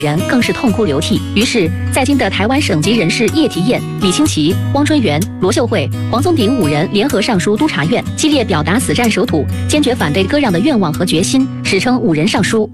人更是痛哭流涕。于是，在京的台湾省级人士叶体燕、李清奇、汪春元、罗秀慧、黄宗鼎5人联合上书督察院，激烈表达死战守土、坚决反对割让的愿望和决心，史称5人上书。